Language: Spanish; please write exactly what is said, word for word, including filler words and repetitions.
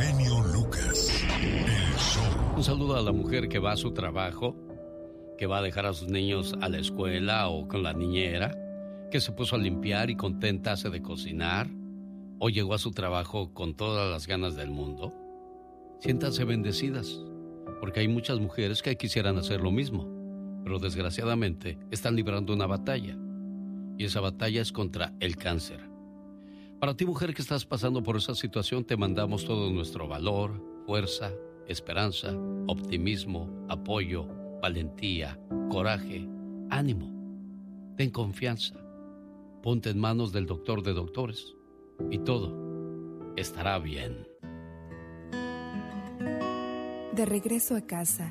genio Lucas, el show. Un saludo a la mujer que va a su trabajo, que va a dejar a sus niños a la escuela o con la niñera, que se puso a limpiar y contenta hace de cocinar, o llegó a su trabajo con todas las ganas del mundo. Siéntanse bendecidas, porque hay muchas mujeres que quisieran hacer lo mismo, pero desgraciadamente están librando una batalla, y esa batalla es contra el cáncer. Para ti, mujer que estás pasando por esa situación, te mandamos todo nuestro valor, fuerza, esperanza, optimismo, apoyo, valentía, coraje, ánimo. Ten confianza. Ponte en manos del doctor de doctores y todo estará bien. De regreso a casa,